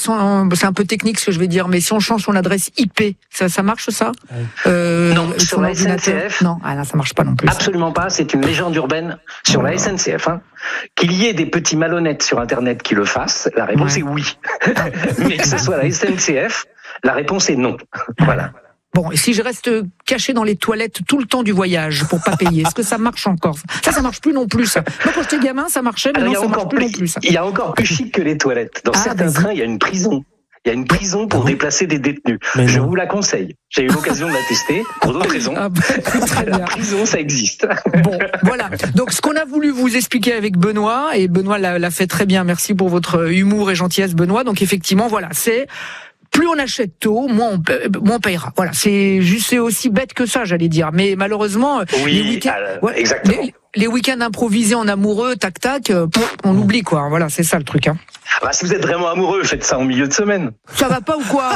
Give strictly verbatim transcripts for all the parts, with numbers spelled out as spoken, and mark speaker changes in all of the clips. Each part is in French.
Speaker 1: son, c'est un peu technique ce que je vais dire, mais si on change son adresse I P, ça, ça marche ça?
Speaker 2: euh, Non, sur la S N C F.
Speaker 1: Non, ah là, ça marche pas non plus.
Speaker 2: Absolument
Speaker 1: ça.
Speaker 2: pas. C'est une légende urbaine sur oh. la S N C F. Hein. Qu'il y ait des petits malhonnêtes sur Internet qui le fassent, la réponse ouais. est oui. Mais que ce soit la S N C F, la réponse est non. Voilà.
Speaker 1: Bon, et si je reste caché dans les toilettes tout le temps du voyage pour pas payer, est-ce que ça marche encore? Ça, ça marche plus non plus. Ça. Moi, quand j'étais gamin, ça marchait, mais Alors, non, ça marche plus, plus non plus. Ça.
Speaker 2: Il y a encore plus chic que les toilettes. Dans ah, certains vas-y. trains, il y a une prison. Il y a une prison pour déplacer des détenus. Mais je non. vous la conseille. J'ai eu l'occasion de la tester pour d'autres raisons. Ah bah, très bien. La prison, ça existe.
Speaker 1: Bon, voilà. Donc, ce qu'on a voulu vous expliquer avec Benoît, et Benoît l'a, l'a fait très bien. Merci pour votre humour et gentillesse, Benoît. Donc, effectivement, voilà, c'est plus on achète tôt, moins on, paie, moins on payera. Voilà, c'est juste, c'est aussi bête que ça, j'allais dire. Mais malheureusement,
Speaker 2: oui,
Speaker 1: les week-ends,
Speaker 2: euh, ouais, exactement.
Speaker 1: Les, les week-ends improvisés en amoureux, tac tac, pff, on oublie quoi. Voilà, c'est ça le truc. Hein.
Speaker 2: Bah, si vous êtes vraiment amoureux, faites ça en milieu de semaine.
Speaker 1: Ça va pas ou quoi?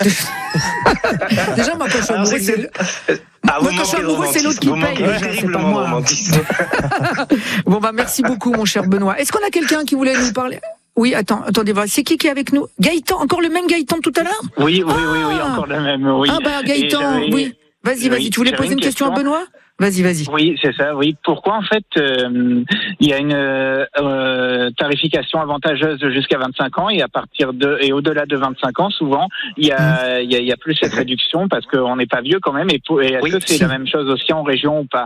Speaker 1: Déjà, moi, quand je suis amoureux, c'est... Le...
Speaker 2: Ah, moi, quand je suis amoureux, c'est l'autre qui
Speaker 1: vous paye.
Speaker 2: Déjà, c'est pas moi.
Speaker 1: Bon, bah, merci beaucoup, mon cher Benoît. Est-ce qu'on a quelqu'un qui voulait nous parler? Oui, attends, attendez, c'est qui qui est avec nous? Gaëtan, encore le même Gaëtan tout à l'heure?
Speaker 3: Oui, oui, ah. oui, oui, encore le même, oui.
Speaker 1: Ah bah Gaëtan, oui. Vas-y, vas-y, oui, tu voulais poser une question, question à Benoît? Vas-y, vas-y.
Speaker 3: Oui, c'est ça, oui. Pourquoi, en fait, euh, il y a une euh, tarification avantageuse jusqu'à vingt-cinq ans et à partir de, et au-delà de vingt-cinq ans, souvent, il y a, mmh. il y a, il y a plus cette réduction parce qu'on n'est pas vieux quand même et, pour, et est-ce oui, que c'est si. la même chose aussi en région ou pas?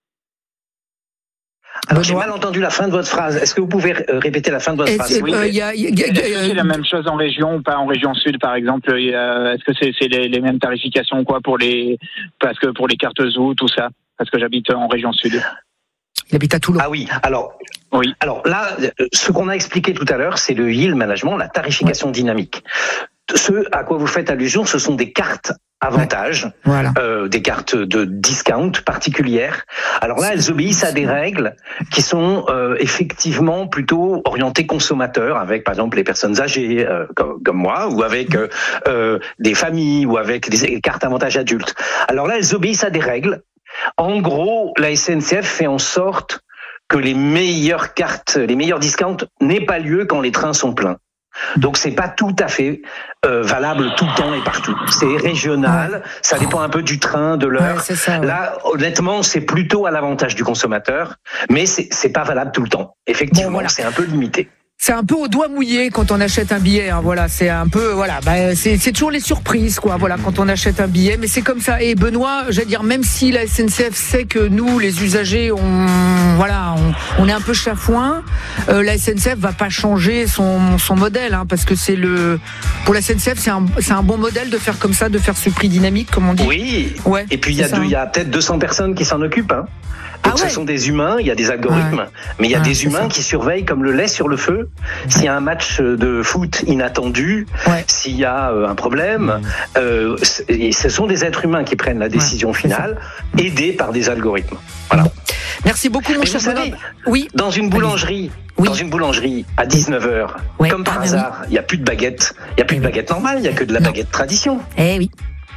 Speaker 2: Alors, j'ai mal entendu la fin de votre phrase. Est-ce que vous pouvez répéter la fin de votre phrase?
Speaker 3: Oui, euh, y a, y a, y a, Est-ce que c'est la même chose en région ou pas? En région sud, par exemple, y a, est-ce que c'est, c'est les, les mêmes tarifications quoi pour les, parce que pour les cartes Zoo, tout ça? Parce que j'habite en région sud.
Speaker 1: Il habite à Toulon.
Speaker 2: Ah oui. Alors,
Speaker 3: oui.
Speaker 2: Alors là, ce qu'on a expliqué tout à l'heure, c'est le yield management, la tarification ouais. dynamique. Ce à quoi vous faites allusion, ce sont des cartes avantages, ouais. voilà. euh, des cartes de discount particulières. Alors là, elles obéissent à des règles qui sont euh, effectivement plutôt orientées consommateurs, avec par exemple les personnes âgées euh, comme, comme moi, ou avec euh, euh, des familles, ou avec des cartes avantages adultes. Alors là, elles obéissent à des règles. En gros, la S N C F fait en sorte que les meilleures cartes, les meilleurs discounts n'aient pas lieu quand les trains sont pleins. Donc c'est pas tout à fait euh, valable tout le temps et partout. C'est régional, ouais. ça dépend un peu du train, de l'heure.
Speaker 1: Ouais, c'est ça, ouais.
Speaker 2: Là, honnêtement, c'est plutôt à l'avantage du consommateur, mais c'est, c'est pas valable tout le temps. Effectivement, bon, voilà. c'est un peu limité.
Speaker 1: C'est un peu au doigt mouillé quand on achète un billet. Hein, voilà, c'est un peu, voilà, bah, c'est, c'est toujours les surprises, quoi. Voilà, quand on achète un billet, mais c'est comme ça. Et Benoît, j'allais dire, même si la S N C F sait que nous, les usagers, on, voilà, on, on est un peu chafouin, euh, la S N C F va pas changer son, son modèle, hein, parce que c'est le, pour la S N C F, c'est un, c'est un bon modèle de faire comme ça, de faire ce prix dynamique, comme on dit.
Speaker 2: Oui. Ouais. Et puis il y a, deux, il y a peut-être deux cents personnes qui s'en occupent. Hein. Donc ah ouais. ce sont des humains, il y a des algorithmes, ouais. mais il y a ah, des humains ça. qui surveillent comme le lait sur le feu. S'il y a un match de foot inattendu, ouais. s'il y a un problème, euh, et ce sont des êtres humains qui prennent la décision ouais, finale, aidés par des algorithmes. Voilà.
Speaker 1: Bon. Merci beaucoup, mon cher
Speaker 2: savez, oui. Dans une boulangerie, oui. dans une boulangerie à dix-neuf heures, ouais. comme par ah, hasard, il oui. n'y a plus de baguette. Il n'y a plus de baguette normale, il n'y a que de la non. baguette tradition.
Speaker 1: Eh oui.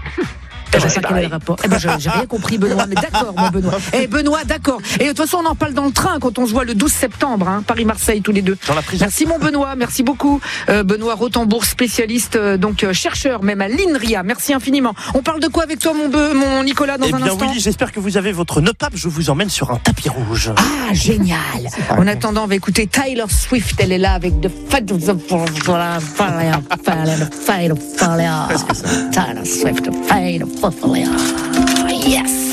Speaker 1: Eh ben, quel est le rapport eh ben, j'ai, j'ai rien compris, Benoît, mais d'accord, mon Benoît. Eh, Benoît, d'accord. Et de toute façon, on en parle dans le train quand on se voit le douze septembre, hein, Paris-Marseille, tous les deux.
Speaker 4: Dans la prison.
Speaker 1: Merci, mon Benoît, merci beaucoup. Euh, Benoît Rothenbourg, spécialiste, euh, donc euh, chercheur, même à l'INRIA. Merci infiniment. On parle de quoi avec toi, mon, be- mon Nicolas, dans
Speaker 4: eh
Speaker 1: un
Speaker 4: bien,
Speaker 1: instant?
Speaker 4: Oui, j'espère que vous avez votre notable. Je vous emmène sur un tapis rouge.
Speaker 1: Ah, génial. En attendant, on va écouter Taylor Swift. Elle est là avec The Fat of the Taylor Swift, The Fate of Yes.